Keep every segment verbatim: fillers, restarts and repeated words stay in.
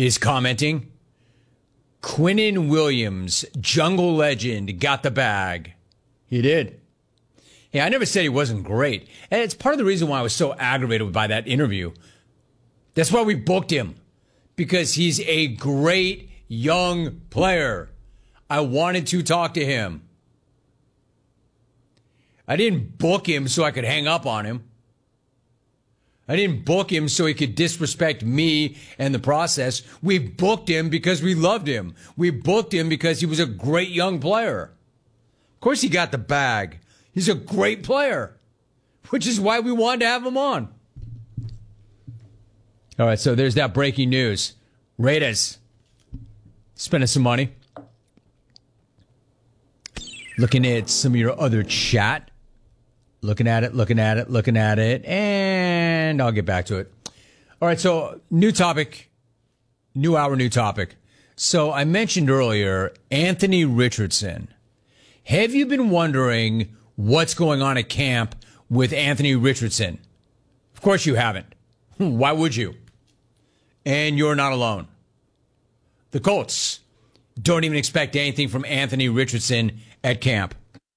is commenting, Quinnen Williams, jungle legend, got the bag. He did. Yeah, I never said he wasn't great. And it's part of the reason why I was so aggravated by that interview. That's why we booked him. Because he's a great young player. I wanted to talk to him. I didn't book him so I could hang up on him. I didn't book him so he could disrespect me and the process. We booked him because we loved him. We booked him because he was a great young player. Of course he got the bag. He's a great player, which is why we wanted to have him on. All right, so there's that breaking news. Raiders spending some money. Looking at some of your other chat. Looking at it, looking at it, looking at it, and I'll get back to it. All right, so new topic, new hour, new topic. So I mentioned earlier, Anthony Richardson. Have you been wondering what's going on at camp with Anthony Richardson? Of course you haven't. Why would you? And you're not alone. The Colts don't even expect anything from Anthony Richardson at camp.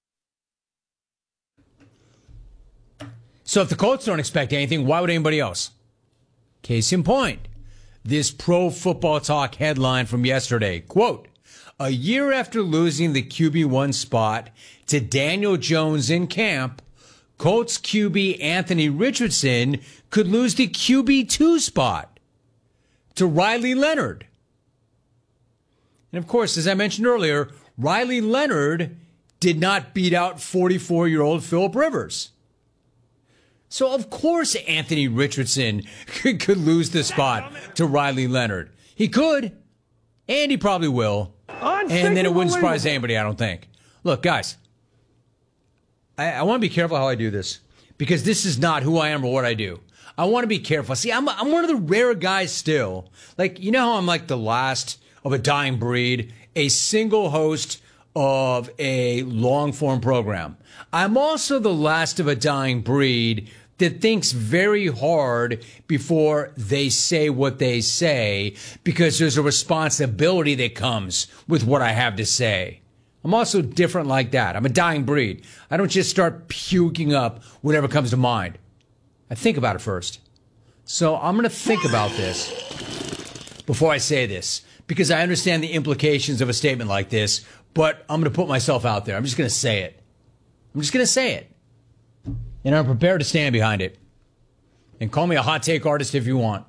So if the Colts don't expect anything, why would anybody else? Case in point, this Pro Football Talk headline from yesterday, quote, a year after losing the Q B one spot to Daniel Jones in camp, Colts Q B Anthony Richardson could lose the Q B two spot to Riley Leonard. And of course, as I mentioned earlier, Riley Leonard did not beat out forty-four-year-old Phillip Rivers. So, of course, Anthony Richardson could, could lose the spot to Riley Leonard. He could, and he probably will. And then it wouldn't surprise anybody, I don't think. Look, guys, I, I want to be careful how I do this, because this is not who I am or what I do. I want to be careful. See, I'm, I'm one of the rare guys still. Like, you know how I'm like the last of a dying breed, a single host of a long-form program. I'm also the last of a dying breed that thinks very hard before they say what they say, because there's a responsibility that comes with what I have to say. I'm also different like that. I'm a dying breed. I don't just start puking up whatever comes to mind. I think about it first. So I'm going to think about this before I say this, because I understand the implications of a statement like this, but I'm going to put myself out there. I'm just going to say it. I'm just going to say it. And I'm prepared to stand behind it. And call me a hot take artist if you want.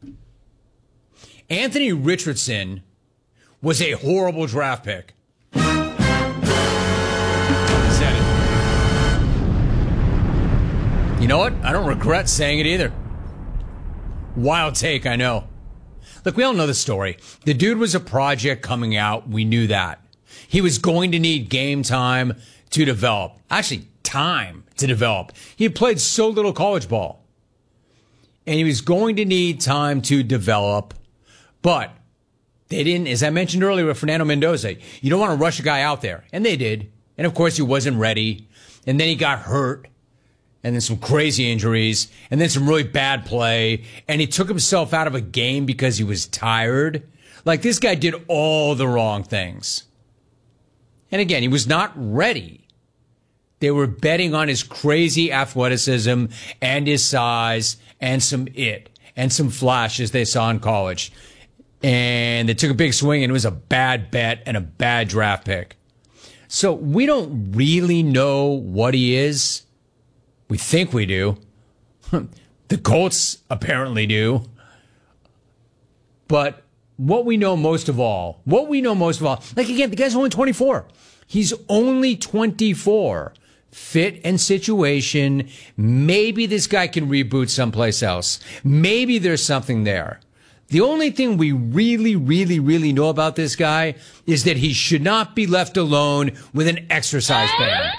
Anthony Richardson was a horrible draft pick. Said it. You know what? I don't regret saying it either. Wild take, I know. Look, we all know the story. The dude was a project coming out. We knew that. He was going to need game time to develop. Actually, time to develop. He had played so little college ball. And he was going to need time to develop. But they didn't, as I mentioned earlier with Fernando Mendoza, you don't want to rush a guy out there. And they did. And of course, he wasn't ready. And then he got hurt. And then some crazy injuries. And then some really bad play. And he took himself out of a game because he was tired. Like, this guy did all the wrong things. And again, he was not ready. They were betting on his crazy athleticism and his size and some it and some flashes they saw in college. And they took a big swing, and it was a bad bet and a bad draft pick. So we don't really know what he is. We think we do. The Colts apparently do. But what we know most of all, what we know most of all, like, again, the guy's only twenty-four. He's only twenty-four. Fit and situation. Maybe this guy can reboot someplace else. Maybe there's something there. The only thing we really, really, really know about this guy is that he should not be left alone with an exercise band.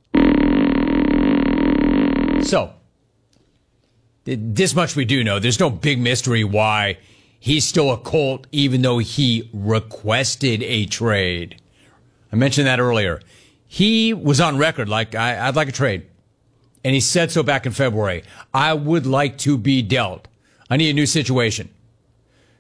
So, this much we do know. There's no big mystery why he's still a Colt, even though he requested a trade. I mentioned that earlier. He was on record like, I, I'd like a trade. And he said so back in February. I would like to be dealt. I need a new situation.